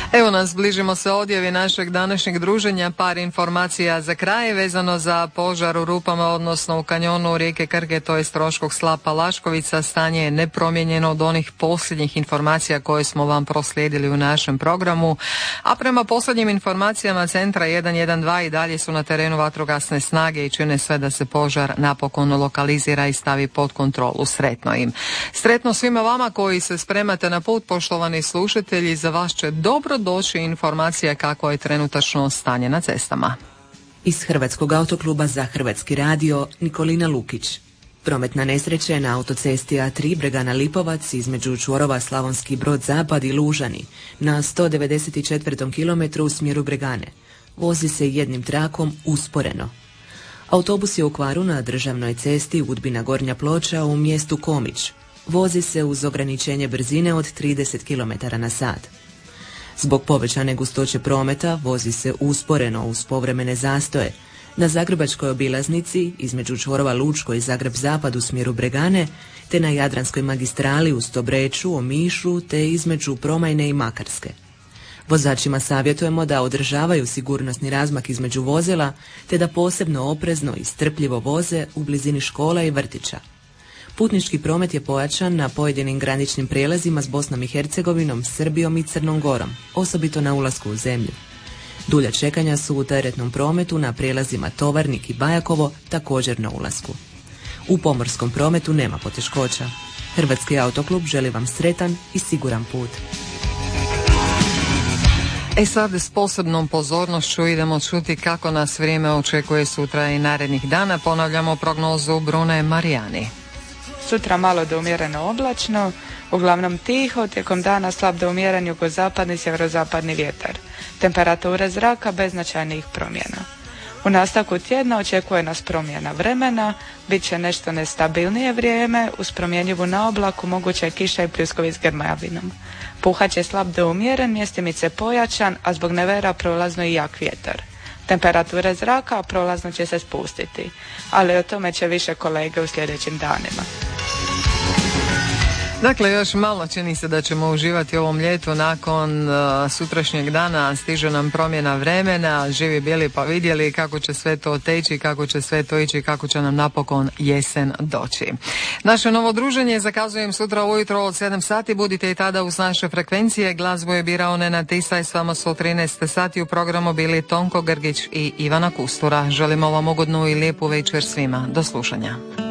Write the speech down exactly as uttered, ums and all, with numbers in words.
Evo nas, bližimo se odjavi našeg današnjeg druženja. Par informacija za kraj vezano za požar u Rupama, odnosno u kanjonu rijeke Krke, to je Stroškog slapa Laškovica. Stanje je nepromijenjeno od onih posljednjih informacija koje smo vam proslijedili u našem programu. A prema posljednjim informacijama centra jedan jedan dva i dalje su na terenu vatrogasne snage i čine sve da se požar napokon lokalizira i stavi pod kontrolu. Sretno im. Sretno svima vama koji se spremate na put, poštovani slušatelji. Za vas će dobro doći informacija kako je trenutačno stanje na cestama. Iz Hrvatskog autokluba za Hrvatski radio, Nikolina Lukić. Prometna nesreća je na autocesti A tri Bregana Lipovac između čvorova Slavonski Brod Zapad i Lužani na sto devedeset četvrtom kilometru u smjeru Bregane. Vozi se jednim trakom usporeno. Autobus je u kvaru na državnoj cesti Udbina Gornja Ploča u mjestu Komić. Vozi se uz ograničenje brzine od trideset kilometara na sat. Zbog povećane gustoće prometa vozi se usporeno uz povremene zastoje na Zagrebačkoj obilaznici između čvorova Lučko i Zagreb Zapad u smjeru Bregane, te na Jadranskoj magistrali u Stobreču, Omišu, te između Promajne i Makarske. Vozačima savjetujemo da održavaju sigurnosni razmak između vozila, te da posebno oprezno i strpljivo voze u blizini škola i vrtića. Putnički promet je pojačan na pojedinim graničnim prijelazima s Bosnom i Hercegovinom, Srbijom i Crnom Gorom, osobito na ulasku u zemlju. Dulja čekanja su u teretnom prometu na prijelazima Tovarnik i Bajakovo, također na ulasku. U pomorskom prometu nema poteškoća. Hrvatski autoklub želi vam sretan i siguran put. E sad s posebnom pozornošću idemo čuti kako nas vrijeme očekuje sutra i narednih dana. Ponavljamo prognozu Brune Marijani. Sutra malo do umjereno oblačno, uglavnom tiho, tijekom dana slab do umjeren jugozapadni i sjeverozapadni vjetar. Temperatura zraka bez značajnih promjena. U nastavku tjedna očekuje nas promjena vremena, bit će nešto nestabilnije vrijeme, uz promjenjivu na oblaku moguća je kiša i pljuskovi s grmavinom. Puhat će slab do umjeren, mjestimice pojačan, a zbog nevera prolazno i jak vjetar. Temperatura zraka prolazno će se spustiti, ali o tome će više kolege u sljedećim danima. Dakle, još malo čini se da ćemo uživati u ovom ljetu. Nakon uh, sutrašnjeg dana stiže nam promjena vremena, živi bili pa vidjeli kako će sve to teći, kako će sve to ići, kako će nam napokon jesen doći. Naše novo druženje zakazujem sutra ujutro od sedam sati, budite i tada uz naše frekvencije. Glazbu je birao Nenad Tisaj, s vama su u trinaest sati u programu bili Tonko Grgić i Ivana Kustura. Želimo vam ugodnu i lijepu večer svima. Do slušanja.